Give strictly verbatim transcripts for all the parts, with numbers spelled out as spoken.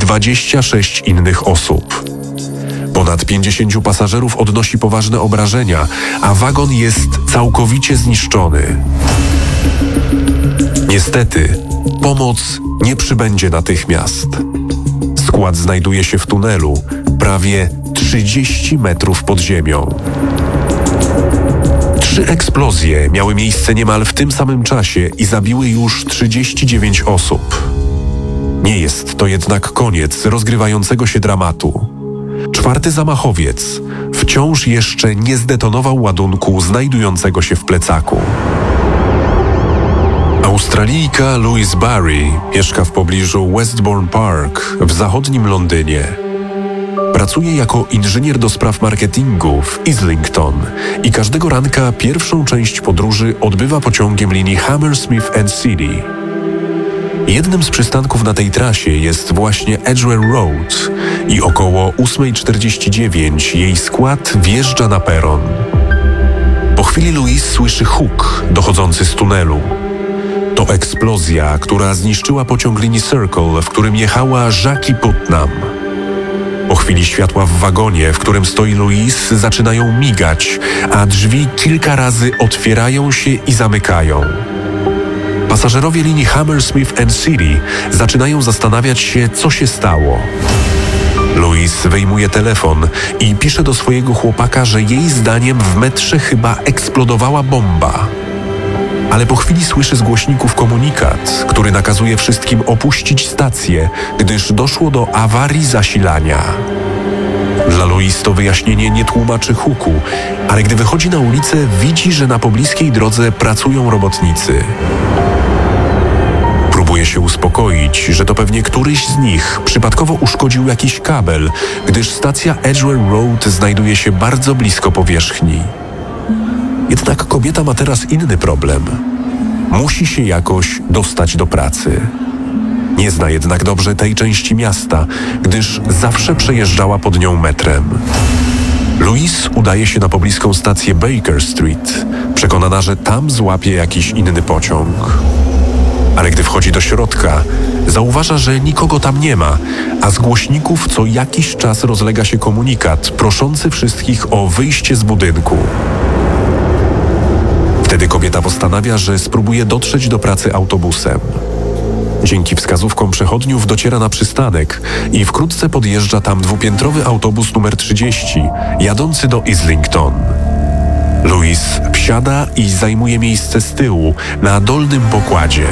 dwadzieścia sześć innych osób. Ponad pięćdziesięciu pasażerów odnosi poważne obrażenia, a wagon jest całkowicie zniszczony. Niestety, pomoc nie przybędzie natychmiast. Skład znajduje się w tunelu, prawie trzydzieści metrów pod ziemią. Trzy eksplozje miały miejsce niemal w tym samym czasie i zabiły już trzydzieści dziewięć osób. Nie jest to jednak koniec rozgrywającego się dramatu. Czwarty zamachowiec wciąż jeszcze nie zdetonował ładunku znajdującego się w plecaku. Australijka Louise Barry mieszka w pobliżu Westbourne Park w zachodnim Londynie. Pracuje jako inżynier do spraw marketingu w Islington i każdego ranka pierwszą część podróży odbywa pociągiem linii Hammersmith and City. Jednym z przystanków na tej trasie jest właśnie Edgware Road i około ósma czterdzieści dziewięć jej skład wjeżdża na peron. Po chwili Louise słyszy huk dochodzący z tunelu. To eksplozja, która zniszczyła pociąg linii Circle, w którym jechała Jackie Putnam. Po chwili światła w wagonie, w którym stoi Louise, zaczynają migać, a drzwi kilka razy otwierają się i zamykają. Pasażerowie linii Hammersmith and City zaczynają zastanawiać się, co się stało. Louise wyjmuje telefon i pisze do swojego chłopaka, że jej zdaniem w metrze chyba eksplodowała bomba. Ale po chwili słyszy z głośników komunikat, który nakazuje wszystkim opuścić stację, gdyż doszło do awarii zasilania. Dla Louise to wyjaśnienie nie tłumaczy huku, ale gdy wychodzi na ulicę, widzi, że na pobliskiej drodze pracują robotnicy. Próbuje się uspokoić, że to pewnie któryś z nich przypadkowo uszkodził jakiś kabel, gdyż stacja Edgware Road znajduje się bardzo blisko powierzchni. Jednak kobieta ma teraz inny problem. Musi się jakoś dostać do pracy. Nie zna jednak dobrze tej części miasta, gdyż zawsze przejeżdżała pod nią metrem. Louise udaje się na pobliską stację Baker Street, przekonana, że tam złapie jakiś inny pociąg. Ale gdy wchodzi do środka, zauważa, że nikogo tam nie ma, a z głośników co jakiś czas rozlega się komunikat proszący wszystkich o wyjście z budynku. Wtedy kobieta postanawia, że spróbuje dotrzeć do pracy autobusem. Dzięki wskazówkom przechodniów dociera na przystanek i wkrótce podjeżdża tam dwupiętrowy autobus numer trzydzieści, jadący do Islington. Louise wsiada i zajmuje miejsce z tyłu, na dolnym pokładzie.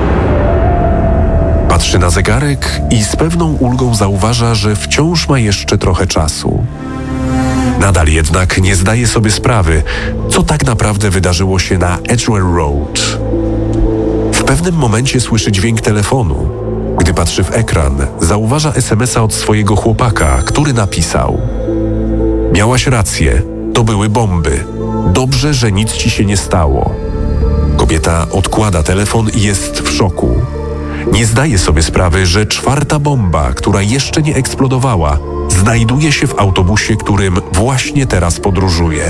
Patrzy na zegarek i z pewną ulgą zauważa, że wciąż ma jeszcze trochę czasu. Nadal jednak nie zdaje sobie sprawy, co tak naprawdę wydarzyło się na Edgware Road. W pewnym momencie słyszy dźwięk telefonu. Gdy patrzy w ekran, zauważa es em es a od swojego chłopaka, który napisał: „Miałaś rację, to były bomby. Dobrze, że nic ci się nie stało”. Kobieta odkłada telefon i jest w szoku. Nie zdaje sobie sprawy, że czwarta bomba, która jeszcze nie eksplodowała, znajduje się w autobusie, którym właśnie teraz podróżuje.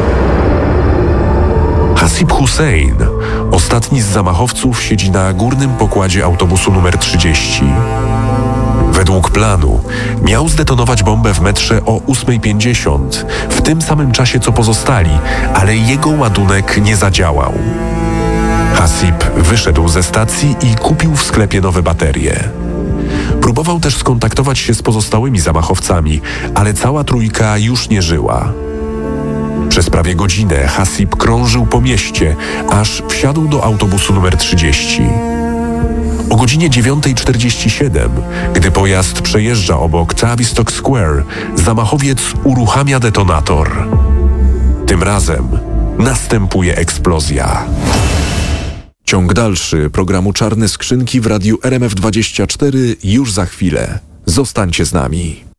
Hasib Hussein, ostatni z zamachowców, siedzi na górnym pokładzie autobusu numer trzydzieści. Według planu miał zdetonować bombę w metrze o ósma pięćdziesiąt, w tym samym czasie co pozostali, ale jego ładunek nie zadziałał. Hasib wyszedł ze stacji i kupił w sklepie nowe baterie. Próbował też skontaktować się z pozostałymi zamachowcami, ale cała trójka już nie żyła. Przez prawie godzinę Hasib krążył po mieście, aż wsiadł do autobusu numer trzydzieści. O godzinie dziewiąta czterdzieści siedem, gdy pojazd przejeżdża obok Tavistock Square, zamachowiec uruchamia detonator. Tym razem następuje eksplozja. Ciąg dalszy programu Czarne Skrzynki w radiu R M F dwadzieścia cztery już za chwilę. Zostańcie z nami.